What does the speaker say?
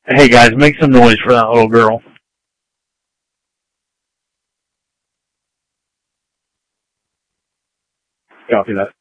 Hey guys, make some noise for that little girl. Copy that.